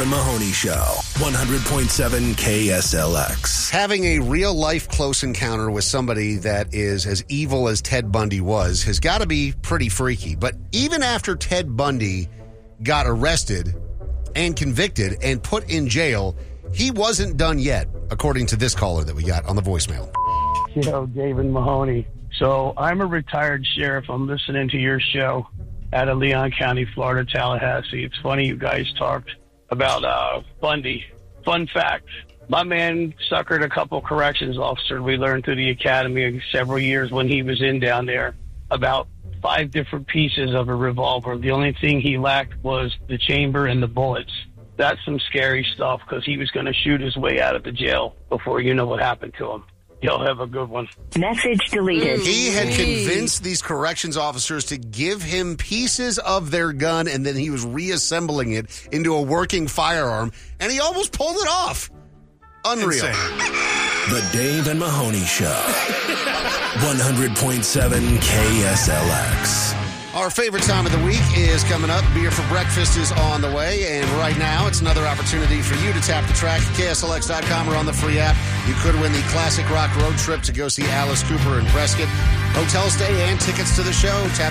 Mahoney Show, 100.7 KSLX. Having a real-life close encounter with somebody that is as evil as Ted Bundy was has got to be pretty freaky. But even after Ted Bundy got arrested and convicted and put in jail, he wasn't done yet, according to this caller that we got on the voicemail. David Mahoney. So I'm a retired sheriff. I'm listening to your show out of Leon County, Florida, Tallahassee. It's funny you guys talked about Bundy. Fun fact, my man suckered a couple corrections officers we learned through the academy several years when he was in down there about 5 different pieces of a revolver. The only thing he lacked was the chamber and the bullets. That's some scary stuff because he was going to shoot his way out of the jail before you know what happened to him. Y'all have a good one. Message deleted. He had convinced these corrections officers to give him pieces of their gun, and then he was reassembling it into a working firearm, and he almost pulled it off. Unreal. Insane. The Dave and Mahoney Show, 100.7 KSLX. Our favorite time of the week is coming up. Beer for Breakfast is on the way, and right now it's another opportunity for you to tap the track at KSLX.com or on the free app. You could win the Classic Rock road trip to go see Alice Cooper and Prescott. Hotel stay and tickets to the show. Tap